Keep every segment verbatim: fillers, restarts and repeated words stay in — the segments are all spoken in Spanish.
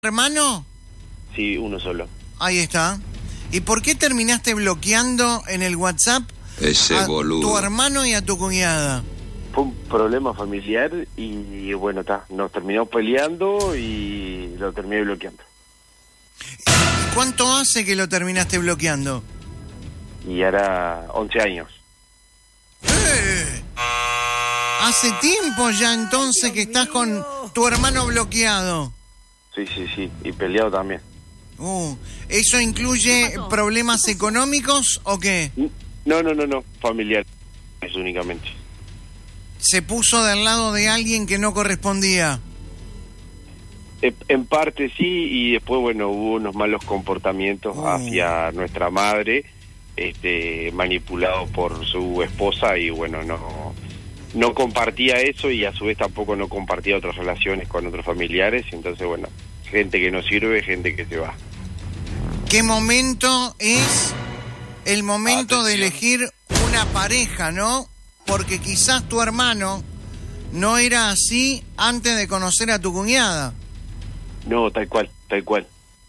hermano? Sí, uno solo. Ahí está. ¿Y por qué terminaste bloqueando en el WhatsApp Ese a boludo. tu hermano y a tu cuñada? Fue un problema familiar y bueno, está, nos terminó peleando y lo terminé bloqueando. ¿Y cuánto hace que lo terminaste bloqueando? Y ahora once años. ¡Eh! Hace tiempo ya entonces que estás con tu hermano bloqueado. Sí, sí, sí, y peleado también. Uh, ¿eso incluye problemas económicos o qué? No, no, no, no, familiar, es únicamente. Se puso del lado de alguien que no correspondía. Eh, En parte sí, y después, bueno, hubo unos malos comportamientos Uh. hacia nuestra madre, este, manipulado por su esposa, y bueno, no, no compartía eso, y a su vez tampoco no compartía otras relaciones con otros familiares, entonces, bueno, gente que no sirve, gente que se va. ¿Qué momento es el momento de elegir una pareja, no? Porque quizás tu hermano no era así antes de conocer a tu cuñada. No, tal cual, tal cual.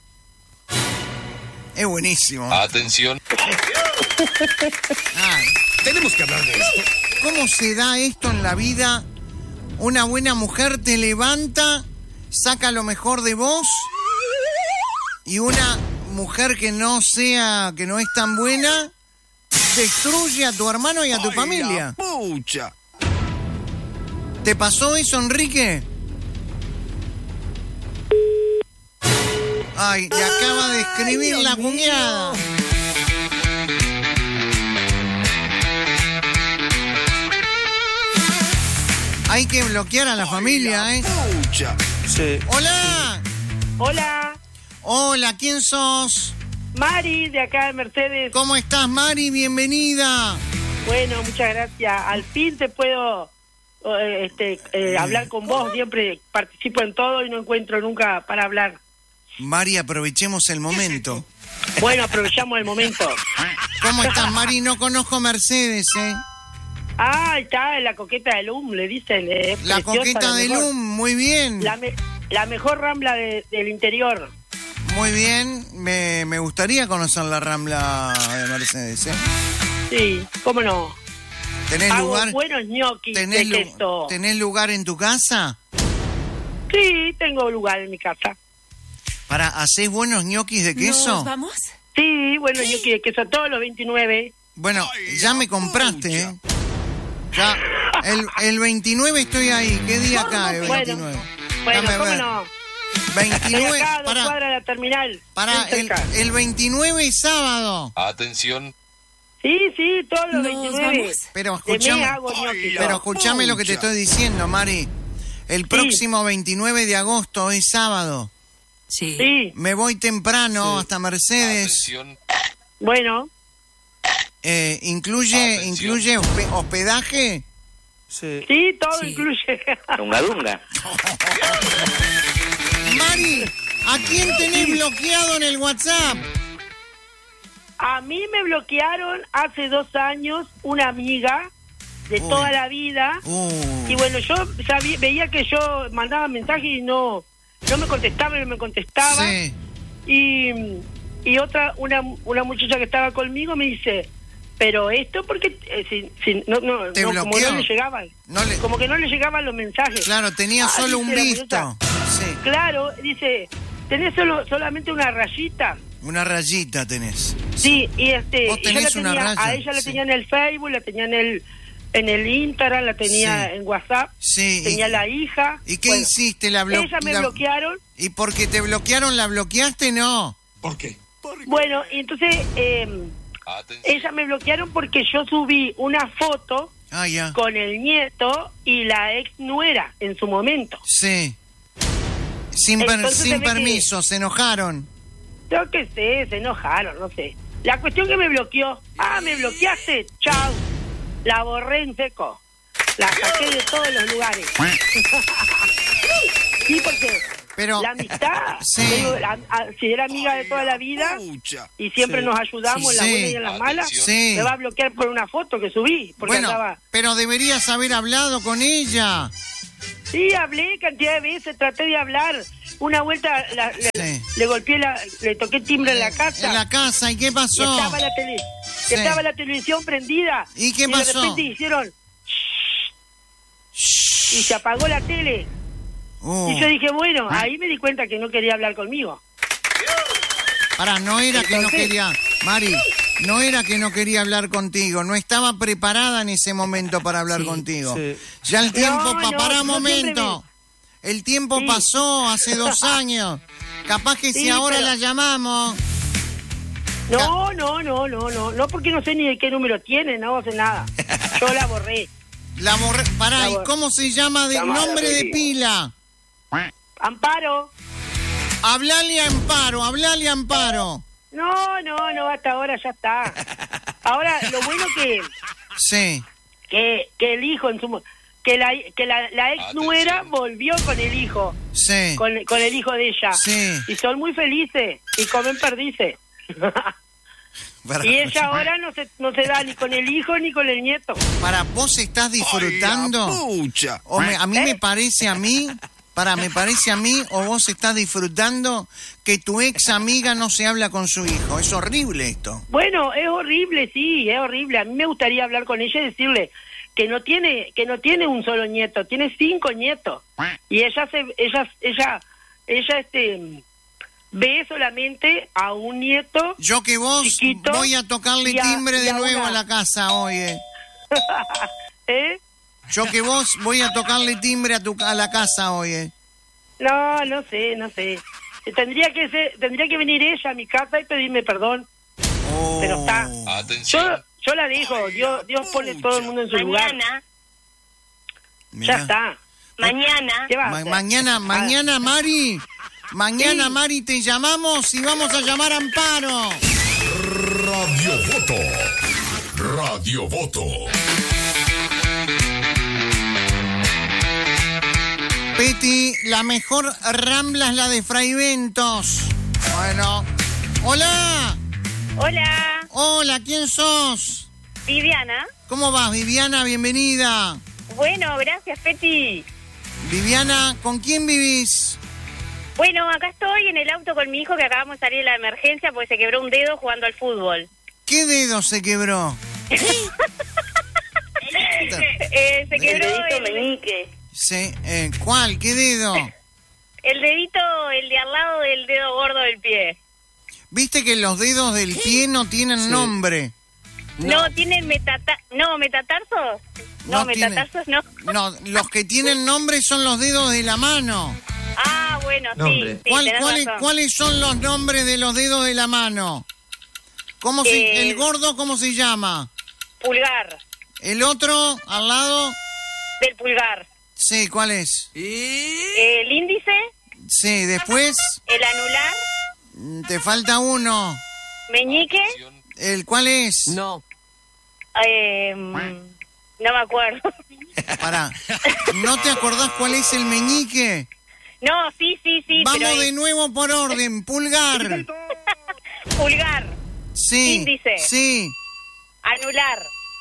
Es buenísimo. Atención. Ay, Tenemos que hablar de esto. ¿cómo se da esto en la vida? Una buena mujer te levanta, saca lo mejor de vos, y una mujer que no sea, que no es tan buena, destruye a tu hermano y a tu Ay, familia. la pucha. ¿Te pasó eso, Enrique? Ay, le acaba de escribir Ay, la Dios cuñada. Hay que bloquear a la familia, ¿eh? Pucha. Sí. ¡Hola! Hola, Hola, ¿quién sos? Mari de acá de Mercedes. ¿Cómo estás, Mari? Bienvenida. Bueno, muchas gracias. Al fin te puedo eh, este, eh, hablar con vos. Siempre participo en todo y no encuentro nunca para hablar. Mari, aprovechemos el momento. Bueno, aprovechamos el momento. ¿Cómo estás, Mari? No conozco Mercedes, ¿eh? Ah, está la coqueta del U M, le dicen. eh, La preciosa, coqueta la del mejor. U M, muy bien. La, me- la mejor rambla de- del interior. Muy bien. Me, me gustaría conocer la Rambla de Mercedes, ¿eh? Sí, cómo no. ¿Tenés Hago lugar? buenos ñoquis ¿Tenés, de lu- queso. ¿Tenés lugar en tu casa? Sí, tengo lugar en mi casa. ¿Para hacer buenos ñoquis de queso? ¿Nos vamos? Sí, buenos ñoquis de queso todos los veintinueve. Bueno, Ay, ya la me compraste, pucha. ¿eh? Ya, el, el veintinueve estoy ahí. ¿Qué día cae el Bueno, veintinueve? Bueno, Déjame ¿cómo ver. no? veintinueve, Acá, a dos para, cuadras de la terminal. para bien el, cerca. el veintinueve es sábado. Atención. Sí, sí, todos los ¿Nos veintinueve. vamos? Pero De mes escuchame, hago ñoquis. Ay, pero escuchame lo que te pucha. estoy diciendo, Mari. El próximo veintinueve de agosto es sábado. Sí. Sí, Me voy temprano hasta Mercedes. Atención. bueno, Eh, incluye, Atención. incluye hospe- hospedaje. Sí. sí, todo Sí. incluye. Dunga dunga. Mari, ¿a quién tenés bloqueado en el WhatsApp? A mí me bloquearon hace dos años una amiga de Uy. toda la vida. Uh, Y bueno, yo sabía, veía que yo mandaba mensajes y no, no me contestaba, no me contestaba. sí. Y, y otra, una, una muchacha que estaba conmigo me dice, pero esto porque eh, si, si, no, no, ¿Te no, como bloqueó? no le llegaban, No le- como que no le llegaban los mensajes. Claro, tenía Ah, solo un dice la visto. muchacha. Sí, Claro, dice, ¿tenés solo solamente una rayita? una rayita tenés. Sí, y este, Vos y yo la tenés una tenía, raya, a ella la sí. tenía en el Facebook, la tenía en el en el Instagram, la tenía Sí. en WhatsApp, Sí, tenía y- la hija. ¿Y qué Bueno, hiciste? ¿La blo- ella me la- bloquearon. ¿Y porque te bloquearon, la bloqueaste? No. ¿Por qué? Bueno, y entonces eh, Atención. ella me bloquearon porque yo subí una foto Ah, ya. con el nieto y la ex nuera en su momento. Sí. Sin, per- Entonces se sin ve que- permiso, se enojaron. Yo qué sé, se enojaron, no sé. La cuestión que me bloqueó, ah, me bloqueaste, chau. La borré en seco. La saqué de todos los lugares. Sí, porque Pero, la amistad, sí. te digo, la- a- si era amiga de toda la vida Pucha. y siempre Sí. nos ayudamos en las Sí. buenas y en las malas, Sí. me va a bloquear por una foto que subí, porque bueno, andaba... pero deberías haber hablado con ella. Sí, hablé cantidad de veces, traté de hablar. Una vuelta la, le, Sí. le golpeé, la, le toqué timbre en la casa. En la casa, ¿y qué Y pasó? estaba la, tele, Sí. estaba la televisión prendida. ¿Y qué de pasó? repente hicieron... Y se apagó la tele. Uh, Y yo dije, bueno, ahí me di cuenta que no quería hablar conmigo. pará, no era que no Entonces- quería... Mari, no era que no quería hablar contigo, no estaba preparada en ese momento para hablar Sí, contigo. sí. Ya el tiempo... No, pa- no, pará yo un siempre momento. El tiempo Sí. pasó hace dos años. Capaz que si Sí, ahora pero- la llamamos... No, no, no, no, no. No porque no sé ni de qué número tiene, no sé nada. Yo la borré. La borré... Pará, La ¿y borré. cómo se llama de Llamada, nombre de Peti. pila? Amparo. Hablale a Amparo, hablale a Amparo. No, no, no, hasta ahora ya está. Ahora, lo bueno que... Sí. que, que el hijo en su mo- que la que la, la ex Atención. nuera volvió con el hijo, Sí. con, con el hijo de ella. Sí. Y son muy felices y comen perdices. Para, Y ella ahora no se no se da ni con el hijo ni con el nieto. para vos estás disfrutando. Ay, la pucha. O me- a mí ¿Eh? me parece a mí, para, me parece a mí, o vos estás disfrutando que tu ex amiga no se habla con su hijo. Es horrible esto. Bueno, es horrible, sí, es horrible. A mí me gustaría hablar con ella y decirle que no tiene que no tiene un solo nieto, tiene cinco nietos. Y ella se ella ella ella este ve solamente a un nieto. Yo que vos Chiquito, voy a tocarle y a- timbre y de a nuevo una- a la casa hoy. eh. ¿Eh? Yo que vos voy a tocarle timbre a tu a la casa hoy. eh. No, no sé, no sé. Tendría que ser, tendría que venir ella a mi casa y pedirme perdón. Oh. Pero está. Yo, Atención. yo la dejo, Dios, Dios pone todo el mundo en su lugar. Mañana, Mirá. Ya está. mañana, ¿Qué va a Ma- hacer? mañana, Ah, mañana, Mari. Mañana, Sí. Mari, te llamamos y vamos a llamar a Amparo. Radio Voto. Radio Voto. Peti, la mejor rambla es la de Fraiventos. Bueno. Hola. hola, Hola, ¿quién sos? Viviana. ¿Cómo vas, Viviana? Bienvenida. Bueno, gracias, Peti. Viviana, ¿con quién vivís? Bueno, acá estoy en el auto con mi hijo que acabamos de salir de la emergencia porque se quebró un dedo jugando al fútbol. ¿Qué dedo se quebró? Eh, se quebró dedito el, meñique. Sí, eh, ¿cuál? ¿Qué dedo? el dedito, el de al lado del dedo gordo del pie. Viste que los dedos del pie no tienen nombre. No, tienen metata no, metatarsos. No, No tienen. metatarsos no. No, los que tienen nombre son los dedos de la mano. Ah, bueno, Nombre. sí, sí, ¿Cuál- tenés cuáles, razón. ¿Cuáles son los nombres de los dedos de la mano? ¿Cómo se, Eh, el gordo cómo se llama? Pulgar, El otro al lado, del pulgar. sí, ¿cuál es? El índice, Sí, después el anular, mm, te falta uno. meñique, ¿El cuál es? No. eh, no me acuerdo. Pará. ¿No te acordás cuál es el meñique? No, sí, sí, sí, Vamos pero de es nuevo por orden. Pulgar. pulgar, Sí. Índice. Sí. anular,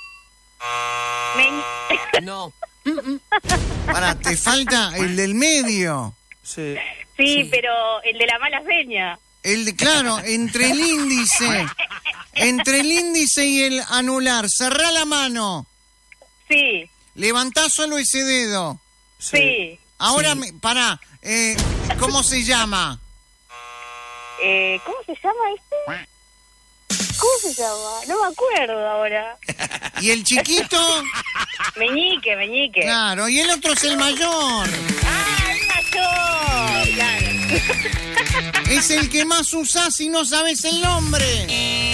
meñ- No. Pará, te falta el del medio. Sí. sí, pero el de la mala seña. El de, claro, entre el índice, entre el índice y el anular, cerrá la mano, Sí, levantá solo ese dedo. sí. Ahora, me, pará, eh, ¿cómo se llama? Eh, ¿Cómo se llama este? ¿Cómo se llama? No me acuerdo ahora. ¿Y el chiquito? Meñique, meñique. Claro, y el otro es el mayor. Ah, el mayor. Claro. Es el que más usás y no sabes el nombre.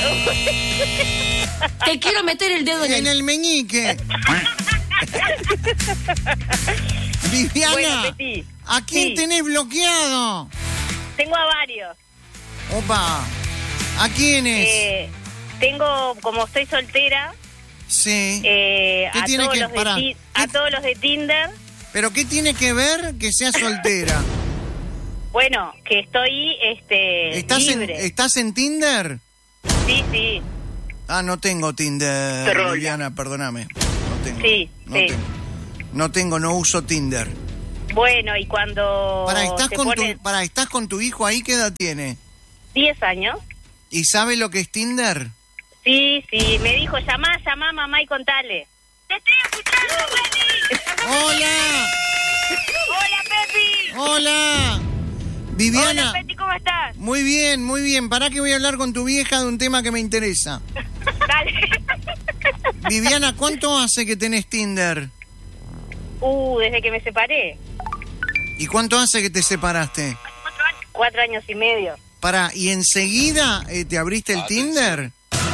Te quiero meter el dedo en En el... el meñique. Viviana, Bueno, Peti, ¿a quién sí. tenés bloqueado? Tengo a varios. Opa, ¿a quiénes? Eh, tengo, como estoy soltera, Sí. eh, ¿Qué a, tiene todos que- los de pará, ti- qué- a todos los de Tinder. ¿Pero qué tiene que ver que seas soltera? Bueno, que estoy este, ¿Estás en, libre. ¿Estás en Tinder? Sí, sí. Ah, no tengo Tinder, Trola. Viviana, perdóname. No tengo. Sí, no sí. Tengo. No tengo, no uso Tinder. Bueno, y cuando Para, ¿estás se con pone tu, para, ¿estás con tu hijo ahí? ¿Qué edad tiene? diez años, ¿Y sabe lo que es Tinder? sí, sí, me dijo, llamá, llamá, mamá, y contale. ¡Te estoy escuchando, Pepi! ¡Hola! ¡Hola, Pepi! ¡Hola! Viviana. Hola, Pepi, ¿cómo estás? Muy bien, muy bien. Pará que voy a hablar con tu vieja de un tema que me interesa. Dale. Viviana, ¿cuánto hace que tenés Tinder? Uh, desde que me separé. ¿Y cuánto hace que te separaste? Cuatro años y medio. Pará, ¿y enseguida eh, te abriste el Atención. Tinder?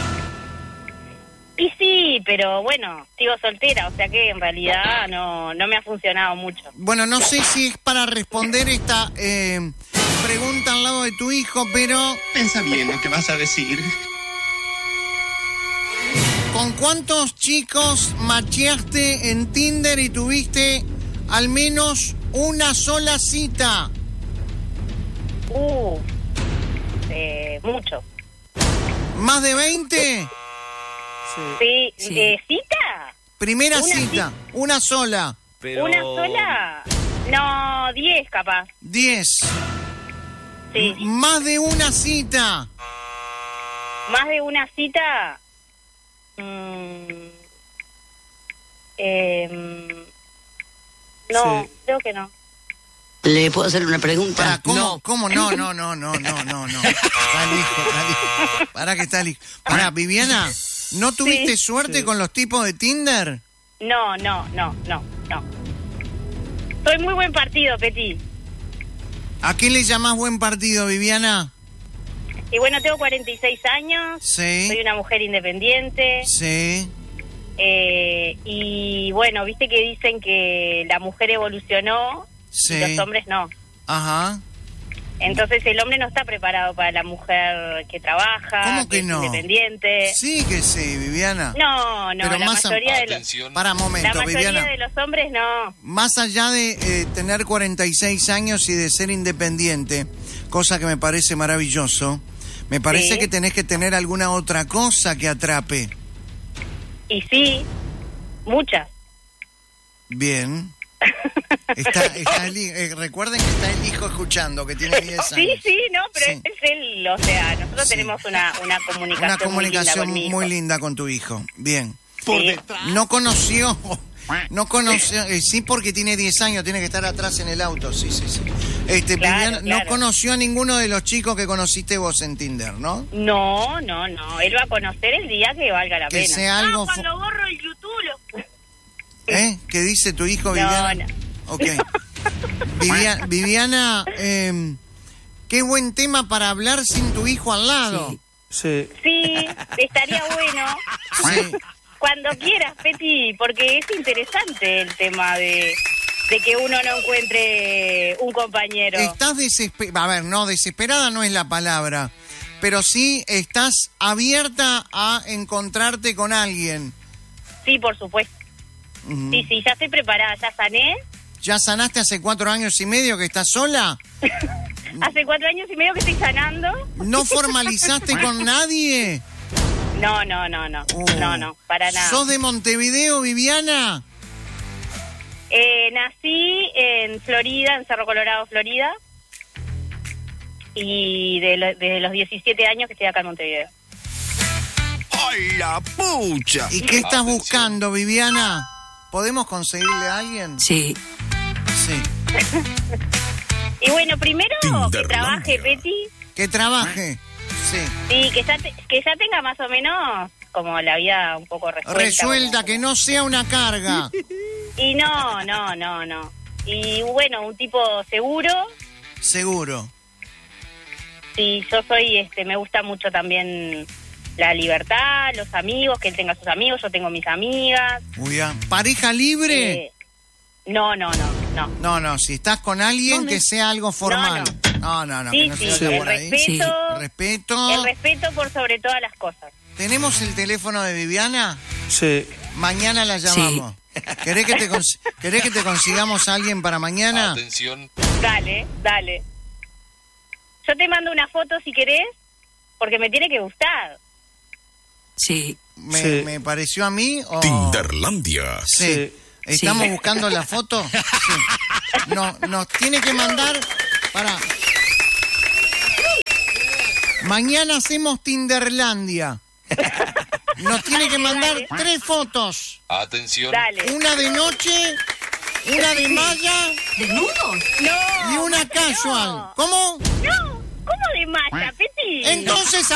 Y sí, pero bueno, sigo soltera, o sea que en realidad no, no me ha funcionado mucho. Bueno, no sé si es para responder esta eh, pregunta al lado de tu hijo, pero Pensa bien lo que vas a decir. ¿con cuántos chicos macheaste en Tinder y tuviste al menos una sola cita? Uh, eh, mucho. ¿Más de veinte? Sí, Sí. ¿de cita? Primera Una cita, una sola. Pero... ¿Una sola? No, diez capaz. Diez. Sí. Más de una cita. Más de una cita. Mm, eh, no, Sí. creo que no. ¿Le puedo hacer una pregunta? Pará, ¿cómo? No. ¿Cómo? No, no, no, no, no, no, no. Está el hijo, está el hijo. Pará que está el hijo. Pará, Viviana, ¿no tuviste Sí. suerte Sí. con los tipos de Tinder? No, no, no, no, no. Soy muy buen partido, Peti. ¿A qué le llamás buen partido, Viviana? Y bueno, tengo cuarenta y seis años. Soy Sí, una mujer independiente. sí. Eh, y bueno, viste que dicen que la mujer evolucionó Sí. y los hombres no. Ajá. Entonces el hombre no está preparado para la mujer que trabaja, ¿Cómo que es no? independiente. Sí que sí, Viviana. No, no, Pero la más a- mayoría de los, Atención. Para un la momento, mayoría Viviana. de los hombres no. Más allá de eh, tener cuarenta y seis años y de ser independiente, cosa que me parece maravilloso, me parece Sí. que tenés que tener alguna otra cosa que atrape. Y sí, muchas. Bien. Está, está el hi- eh, recuerden que está el hijo escuchando, que tiene diez Sí, años. sí, no, pero Sí. es él, o sea, nosotros Sí. tenemos una, una comunicación, Una comunicación muy linda, muy con mi hijo. linda con tu hijo. Bien. Por Sí. detrás. No conoció, no conoció, eh, sí porque tiene diez años, tiene que estar atrás en el auto, sí, sí, sí. Este, Claro, Viviana, no claro. conoció a ninguno de los chicos que conociste vos en Tinder, ¿no? No, no, no, él va a conocer el día que valga la Que pena. sea algo... Ah, fu- cuando borro el YouTube. ¿Eh? ¿Qué dice tu hijo, No, Viviana? no. Ok. Vivia- Viviana, eh, qué buen tema para hablar sin tu hijo al lado. Sí. Sí. Sí, estaría bueno. Sí. Cuando quieras, Peti, porque es interesante el tema de, de que uno no encuentre un compañero. Estás desesperada, a ver, no, desesperada no es la palabra, pero sí estás abierta a encontrarte con alguien. Sí, por supuesto. Ujú. Sí, sí, ya estoy preparada, ya sané. ¿Ya sanaste hace cuatro años y medio que estás sola? Hace cuatro años y medio que estoy sanando. ¿No formalizaste con nadie? No, no, no, no. Uh. No, no, para nada. ¿Sos de Montevideo, Viviana? Eh, nací en Florida, en Cerro Colorado, Florida. Y de lo- desde los diecisiete años que estoy acá en Montevideo. ¡Ay, la pucha! ¿Y qué estás Atención. buscando, Viviana? ¿Podemos conseguirle a alguien? Sí. Sí. Y bueno, primero que Tinderlandia. trabaje, Peti. Que trabaje. Sí. Sí, que ya, te- que ya tenga más o menos como la vida un poco resuelta. Resuelta, como- que no sea una carga. Y no, no, no, no. Y bueno, un tipo seguro. Seguro. Sí, yo soy, este, me gusta mucho también la libertad, los amigos, que él tenga sus amigos, yo tengo mis amigas. Muy bien. ¿Pareja libre? Eh, no, no, no, no. No, no, si estás con alguien que sea algo formal. No, no, no, que Sí, no sí, se vaya el por ahí. respeto, Respeto. el respeto por sobre todas las cosas. ¿Tenemos el teléfono de Viviana? Sí. Mañana la llamamos. ¿Querés que te cons- ¿Querés que te consigamos a alguien para mañana? Atención. Dale, dale. Yo te mando una foto si querés, porque me tiene que gustar. Sí. ¿Me, Sí. me pareció a mí o...? Tinderlandia. Sí. Sí. ¿Estamos Sí. buscando la foto? Sí. no, nos tiene que mandar para... Mañana hacemos Tinderlandia. Nos tiene que mandar Dale. tres fotos. Atención. Dale. Una de noche, una de malla ¿Desnudos? No. y una Marce, casual. no. ¿Cómo? No, ¿cómo de malla, Peti? Entonces